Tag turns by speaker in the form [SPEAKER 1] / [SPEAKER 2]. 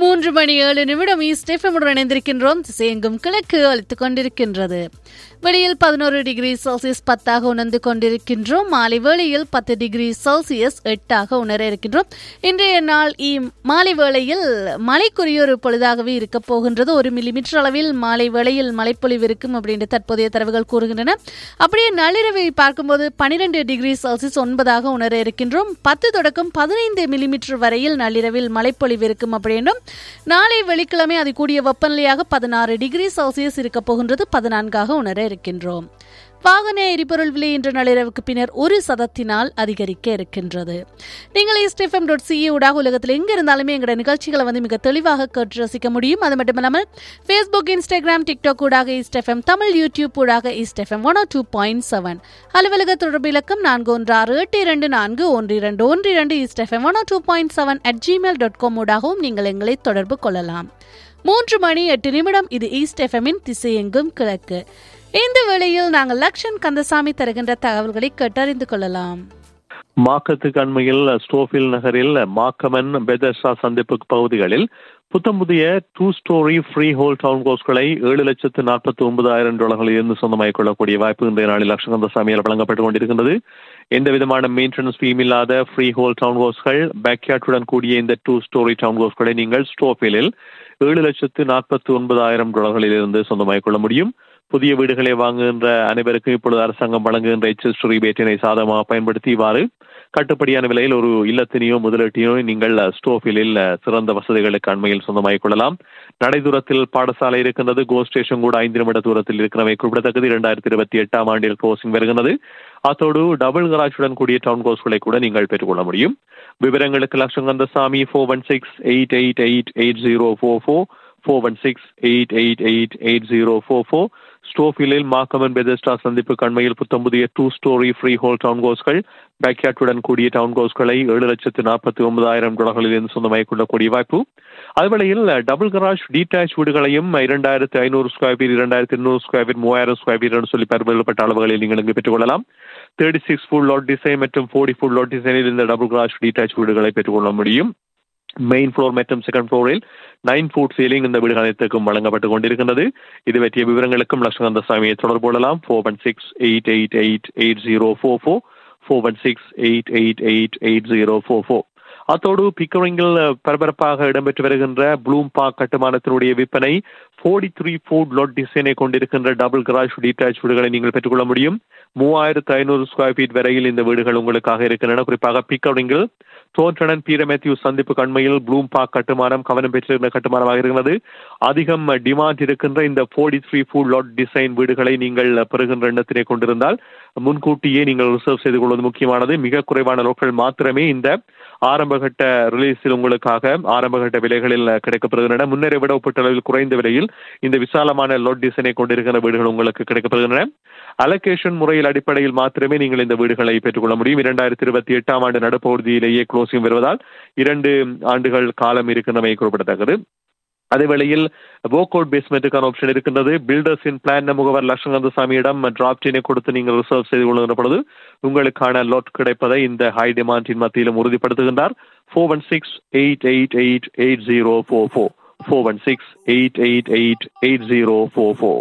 [SPEAKER 1] 3:07 east எஃப்எம்முடன் இணைந்திருக்கின்றோம். திசையெங்கும் கிழக்கு அளித்துக் கொண்டிருக்கின்றது. வெளியில் 11 டிகிரி செல்சியஸ் 10 உணர்ந்து கொண்டிருக்கின்றோம். மாலை வேளையில் 10 டிகிரி செல்சியஸ் 8 உணர இருக்கின்றோம். இன்றைய நாள் மாலை வேளையில் மழைக்குரிய ஒரு பொழுதாகவே இருக்க போகின்றது. 1 மில்லிமீட்டர் அளவில் மாலை வேளையில் மழைப்பொழிவு இருக்கும் அப்படின்னு தற்போதைய தரவுகள் கூறுகின்றன. அப்படியே நள்ளிரவை பார்க்கும்போது 12 டிகிரி செல்சியஸ் 9 உணர இருக்கின்றோம். 10 தொடக்கம் 15 மில்லிமீட்டர் வரையில் நள்ளிரவில் மழைப்பொழிவு இருக்கும் அப்படின்னும். நாளை வெள்ளிக்கிழமை அது கூடிய வெப்பநிலையாக 16 டிகிரி செல்சியஸ் இருக்க போகின்றது. 14 உணர இருக்கின்றோம். வாகன எரிபொருள் விலை இன்று நள்ளிரவுக்கு பின்னர் 1% அதிகரிக்க இருக்கின்றது. நீங்கள் eastfm.ca ஊடாக உலகத்தில் எங்க இருந்தாலுமே எங்களோட நிகழ்ச்சிகளை மிக தெளிவாக கேட்டு ரசிக்க முடியும். அது மட்டுமில்லாமல் Facebook, Instagram, TikTok ஊடாக eastfm தமிழ், YouTube ஊடாக eastfm 102.7 அலுவலக தொடர்பு இலக்கம் 4168241212 eastfm 102.7 @gmail.com ஊடாகவும் நீங்கள் எங்களை தொடர்பு கொள்ளலாம். 3:08 இது ஈஸ்ட் எஃப்எம்மின் திசையெங்கும் கிழக்கு. இந்த வேளையில் நாங்கள் லக்ஷன் கந்தசாமி தருகின்ற தகவல்களை கேட்டறிந்து கொள்ளலாம்.
[SPEAKER 2] மாக்கத்துக்கு அண்மையில் ஸ்டோஃபில் நகரில் மாக்கமன் பெதர்ஷா சந்திப்பு பகுதிகளில் புதிய 2 ஸ்டோரி ஃப்ரீ ஹோல் டவுன் ஹவுஸ்களை $7,49,000 இருந்து சொந்தமாகிக் கொள்ளக்கூடிய வாய்ப்பு இன்றைய நாளில் லக்ஷன் கந்தசாமியால் வழங்கப்பட்டுக் கொண்டிருக்கின்றது. எந்த விதமான மெயின்டெனன்ஸ் ஃபீம் இல்லாத ஃப்ரீ ஹோல் டவுன் ஹவுஸ்கள், பேக்யார்டுடன் கூடிய இந்த 2 ஸ்டோரி டவுன் ஹவுஸ்களை நீங்கள் ஸ்டோஃபிலில் $7,49,000 இருந்து சொந்தமாகிக் கொள்ள முடியும். புதிய வீடுகளை வாங்குகின்ற அனைவருக்கும் இப்பொழுது அரசாங்கம் வழங்குகின்ற HST ரீபேட்டினை சாதகமாக பயன்படுத்தி இவ்வாறு கட்டுப்படியான விலையில் ஒரு இல்லத்தினையோ முதலீட்டையோ நீங்கள் ஸ்டோஃபிலில் சிறந்த வசதிகளுக்கு அண்மையில் சொந்தமாகிக் கொள்ளலாம். நடைதூரத்தில் பாடசாலை இருக்கின்றது. கோ ஸ்டேஷன் கூட 5 நிமிட தூரத்தில் இருக்கிறவை குறிப்பிடத்தக்கது. 2028 ஆண்டில் க்ளோசிங் வருகிறது. அத்தோடு டபுள் கராஜுடன் கூடிய டவுன் ஹவுஸ்களை கூட நீங்கள் பெற்றுக்கொள்ள முடியும். விவரங்களுக்கு லக்ஷன் கந்தசாமி 416-888-8044 416-888-8044. ஸ்டோஃபிலில் மாக்கமன் பெதெஸ்டா சந்திப்பு கண்மையில் புதிய 2 ஸ்டோரி ஃப்ரீ ஹோல் டவுன் ஹவுஸ்கள், பேக்யார்டுடன் கூடிய டவுன் ஹவுஸ்களை $7,49,000 இருந்து சொந்தமாகிக் கொள்ளக்கூடிய வாய்ப்பு. அதுவேளையில் டபுள் கராஜ் டீடாச் வீடுகளையும் 2,500 square feet, 2,200 square feet, 3,000 square feet என்று சொல்லி பல்வேறுபட்ட அளவுகளில் நீங்கள் இங்கு பெற்றுக்கொள்ளலாம். 36 ஃபுட் லாட் டிசைன் மற்றும் 40 ஃபுட் லாட் டிசைனில் இந்த டபுள் கராஜ் டீடாச் வீடுகளை பெற்றுக்கொள்ள முடியும். மெயின் ஃப்ளோர் மற்றும் செகண்ட் ஃப்ளோரில் 9 ஃபுட் சீலிங் இந்த வீடுகள் அனைத்துக்கும் வழங்கப்பட்டுக் கொண்டிருக்கின்றது. இது பற்றிய விவரங்களுக்கும் லக்ஷன் கந்தசாமியை தொடர்பு கொள்ளலாம். 416-888-8044 416-888-8044. அத்தோடு பிக்கரிங்கில் பரபரப்பாக இடம்பெற்று வருகின்ற ப்ளூம் பார்க் கட்டுமானத்தினுடைய விற்பனை 43 ஃபுட் லாட் டிசைனை கொண்டிருக்கின்ற டபுள் கராஜ் டீடாச் வீடுகளை நீங்கள் பெற்றுக்கொள்ள முடியும். 3,500 ஸ்கொயர் ஃபீட் வரையில் இந்த வீடுகள் உங்களுக்காக இருக்கின்றன. குறிப்பாக பிக்கரிங்கில் தோன்றன் பீர மேத்யூ சந்திப்பு கண்மையில் ப்ளூம் பார்க் கட்டுமானம் கவனம் பெற்றிருந்த கட்டுமானமாக இருக்கிறது. அதிகம் டிமாண்ட் இருக்கின்ற இந்த 43 ஃபுட் லாட் டிசைன் வீடுகளை நீங்கள் பெறுகின்ற எண்ணத்தினை கொண்டிருந்தால் முன்கூட்டியே நீங்கள் ரிசர்வ் செய்து கொள்வது முக்கியமானது. மிக குறைவான லோக்கள் மாத்திரமே இந்த ஆரம்பகட்ட ரிலீஸில் உங்களுக்காக ஆரம்பகட்ட விலைகளில் கிடைக்கப்படுகின்றன. முன்னரை விட ஒப்பீட்டளவில் குறைந்த விலையில் இந்த விசாலமான லோட் டிசைனை கொண்டிருக்கிற வீடுகள் உங்களுக்கு கிடைக்கப்படுகின்றன. அலோகேஷன் முறையில் அடிப்படையில் மாத்திரமே நீங்கள் இந்த வீடுகளை பெற்றுக்கொள்ள முடியும். 2028 ஆண்டு நடுப்பகுதியிலேயே க்ளோசிங் வருவதால் 2 ஆண்டுகள் காலம் இருக்கின்றமை குறிப்பிடத்தக்கது. அதேவேளையில் வோக்-அவுட் பேஸ்மெண்ட்டுக்கான ஆப்ஷன் இருக்கின்றது. பில்டர்ஸின் பிளான் முகவர் லக்ஷன் கந்தசாமியிடம் டிராப்டினை கொடுத்து நீங்கள் ரிசர்வ் செய்து கொள்கின்ற பொழுது உங்களுக்கான லோட் கிடைப்பதை இந்த ஹை டிமாண்டின் மத்தியிலும் உறுதிப்படுத்துகின்றார். 416-888-8044 416-888-8044.